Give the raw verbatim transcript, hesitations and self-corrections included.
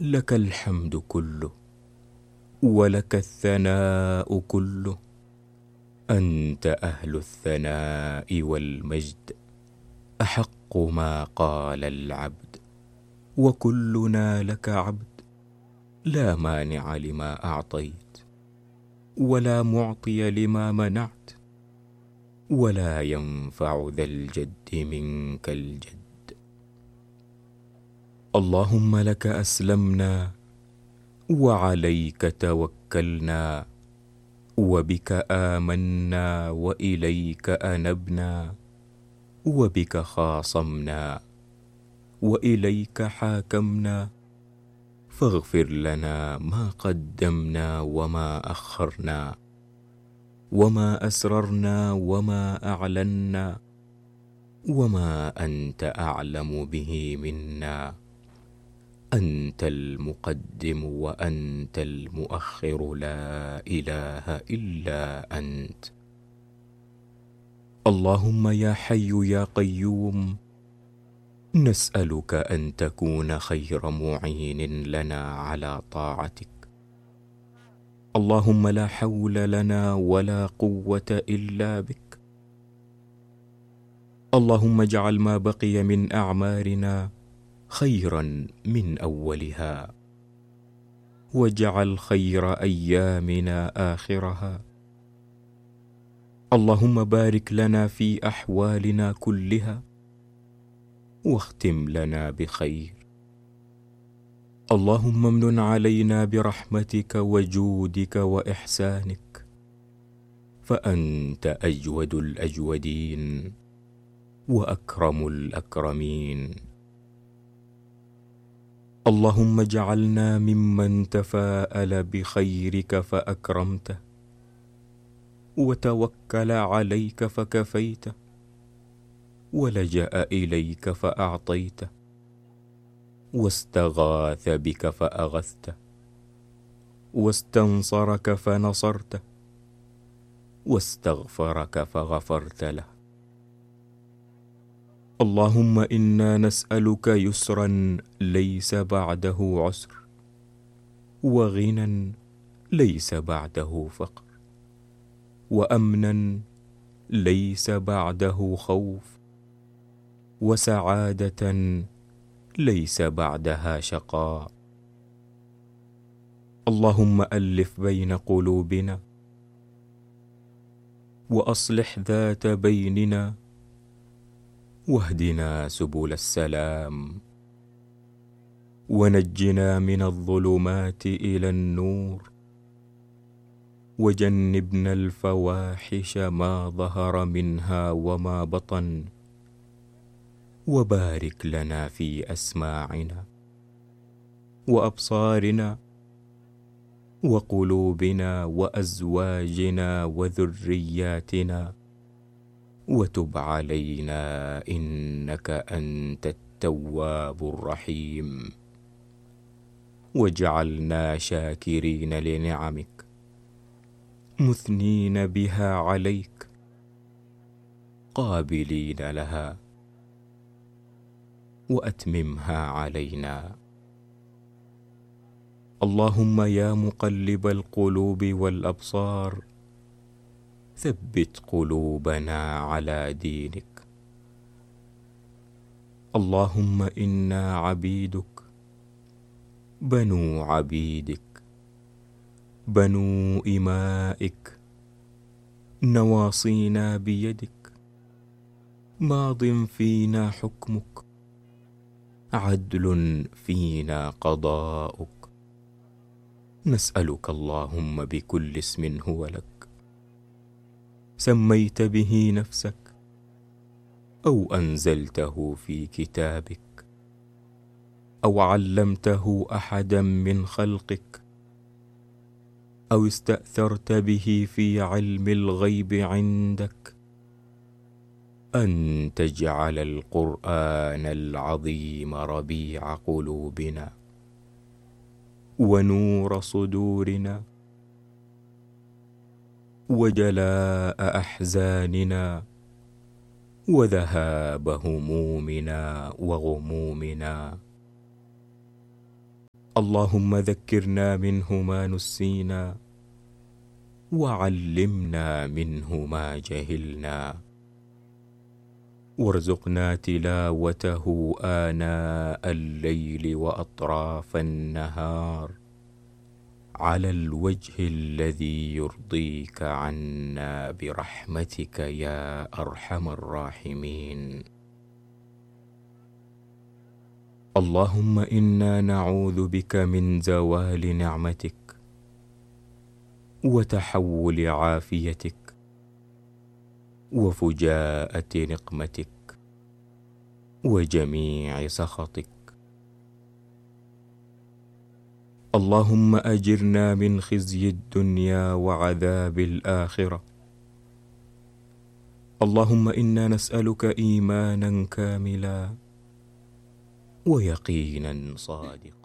لك الحمد كله ولك الثناء كله، أنت أهل الثناء والمجد، أحق ما قال العبد، وكلنا لك عبد. لا مانع لما أعطيت، ولا معطي لما منعت، ولا ينفع ذا الجد منك الجد. اللهم لك أسلمنا، وعليك توكلنا، وبك آمنا، وإليك أنبنا، وبك خاصمنا، وإليك حاكمنا. فاغفر لنا ما قدمنا وما أخرنا، وما أسررنا وما أعلنا، وما أنت أعلم به منا. أنت المقدم وأنت المؤخر، لا إله إلا أنت. اللهم يا حي يا قيوم، نسألك أن تكون خير معين لنا على طاعتك. اللهم لا حول لنا ولا قوة إلا بك. اللهم اجعل ما بقي من أعمارنا خيرا من أولها، واجعل خير أيامنا آخرها. اللهم بارك لنا في أحوالنا كلها، واختم لنا بخير. اللهم امنن علينا برحمتك وجودك وإحسانك، فأنت أجود الأجودين وأكرم الأكرمين. اللهم اجعلنا ممن تفاءل بخيرك فأكرمته، وتوكل عليك فكفيته، ولجأ إليك فأعطيته، واستغاث بك فأغثته، واستنصرك فنصرته، واستغفرك فغفرت له. اللهم إنا نسألك يسرا ليس بعده عسر، وغنى ليس بعده فقر، وأمنا ليس بعده خوف، وسعادة ليس بعدها شقاء. اللهم ألف بين قلوبنا، وأصلح ذات بيننا، واهدنا سبل السلام، ونجنا من الظلمات إلى النور، وجنبنا الفواحش ما ظهر منها وما بطن. وبارك لنا في أسماعنا وأبصارنا وقلوبنا وأزواجنا وذرياتنا، وتب علينا إنك أنت التواب الرحيم. واجعلنا شاكرين لنعمك، مثنين بها عليك، قابلين لها، وأتممها علينا. اللهم يا مقلب القلوب والأبصار، ثبت قلوبنا على دينك. اللهم إنا عبيدك، بنو عبيدك، بنو إمائك، نواصينا بيدك، ماض فينا حكمك، عدل فينا قضاؤك. نسألك اللهم بكل اسم هو لك، سميت به نفسك، أو أنزلته في كتابك، أو علمته أحدا من خلقك، أو استأثرت به في علم الغيب عندك، أن تجعل القرآن العظيم ربيع قلوبنا، ونور صدورنا، وجلاء أحزاننا، وذهاب همومنا وغمومنا. اللهم ذكرنا منه ما نسينا، وعلمنا منه ما جهلنا، وارزقنا تلاوته آناء الليل وأطراف النهار على الوجه الذي يرضيك عنا برحمتك يا أرحم الراحمين. اللهم إنا نعوذ بك من زوال نعمتك وتحول عافيتك وفجاءة نقمتك وجميع سخطك. اللهم أجرنا من خزي الدنيا وعذاب الآخرة. اللهم إنا نسألك إيمانا كاملا ويقينا صادقا.